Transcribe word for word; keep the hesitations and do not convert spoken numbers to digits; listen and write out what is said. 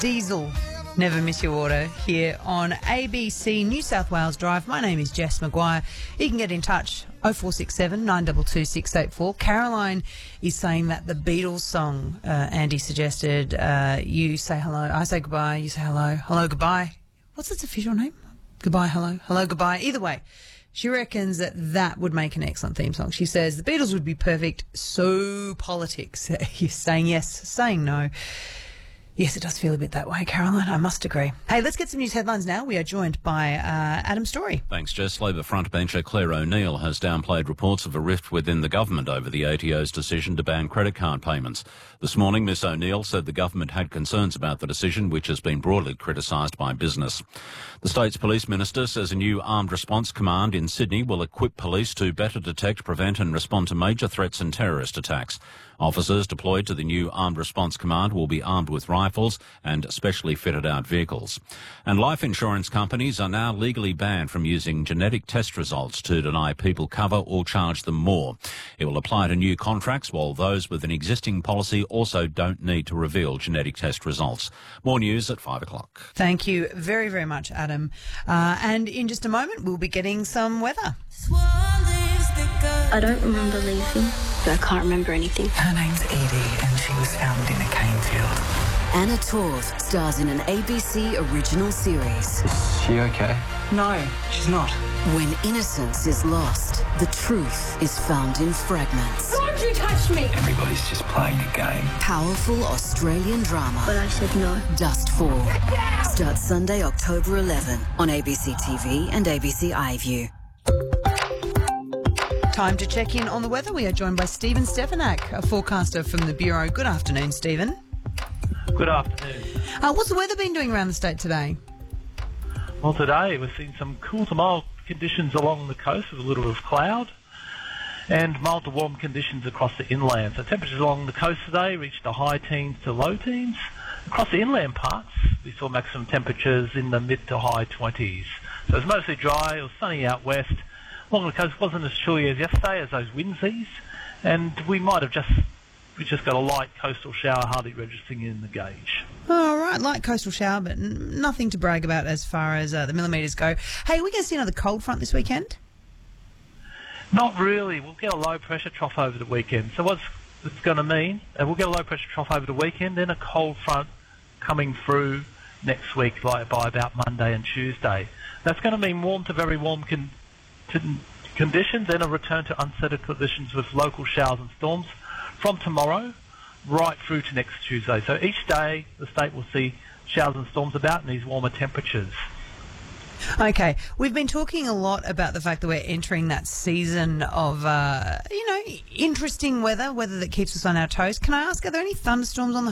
Diesel, Never Miss Your Order, here on A B C New South Wales Drive. My name is Jess Maguire. You can get in touch oh four six seven, nine two two, six eight four. Caroline is saying that the Beatles song, uh, Andy suggested, uh, you say hello, I say goodbye, you say hello, hello, goodbye. What's its official name? Goodbye, hello, hello, goodbye. Either way, she reckons that that would make an excellent theme song. She says the Beatles would be perfect. So politics. You're saying yes, saying no. Yes, it does feel a bit that way, Caroline. I must agree. Hey, let's get some news headlines now. We are joined by uh, Adam Story. Thanks, Jess. Labor frontbencher Claire O'Neill has downplayed reports of a rift within the government over the A T O's decision to ban credit card payments. This morning, Miss O'Neill said the government had concerns about the decision, which has been broadly criticised by business. The state's police minister says a new armed response command in Sydney will equip police to better detect, prevent and respond to major threats and terrorist attacks. Officers deployed to the new Armed Response Command will be armed with rifles and specially fitted out vehicles. And life insurance companies are now legally banned from using genetic test results to deny people cover or charge them more. It will apply to new contracts, while those with an existing policy also don't need to reveal genetic test results. More news at five o'clock. Thank you very, very much, Adam. Uh, and in just a moment, we'll be getting some weather. I don't remember leaving. I can't remember anything. Her name's Edie and she was found in a cane field. Anna Torv stars in an A B C original series. Is she okay? No, she's not. When innocence is lost, the truth is found in fragments. Don't you touch me! Everybody's just playing a game. Powerful Australian drama. But I said no. Dustfall. Starts Sunday, October eleventh on A B C T V and A B C iView. Time to check in on the weather. We are joined by Stephen Stefanak, a forecaster from the Bureau. Good afternoon, Stephen. Good afternoon. Uh, what's the weather been doing around the state today? Well, today we're seeing some cool to mild conditions along the coast with a little bit of cloud and mild to warm conditions across the inland. So temperatures along the coast today reached the high teens to low teens. Across the inland parts, we saw maximum temperatures in the mid to high twenties. So it's mostly dry. It was sunny out west. Along the coast wasn't as chilly as yesterday as those winds eased, and we might have just we just got a light coastal shower hardly registering in the gauge. All right, light coastal shower, but n- nothing to brag about as far as uh, the millimetres go. Hey, are we going to see another cold front this weekend? Not really. We'll get a low pressure trough over the weekend. So what's it's going to mean? Uh, we'll get a low pressure trough over the weekend, then a cold front coming through next week by, by about Monday and Tuesday. That's going to mean warm to very warm con- conditions and a return to unsettled conditions with local showers and storms from tomorrow right through to next Tuesday. So each day the state will see showers and storms about in these warmer temperatures. Okay, we've been talking a lot about the fact that we're entering that season of, uh, you know, interesting weather, weather that keeps us on our toes. Can I ask, are there any thunderstorms on the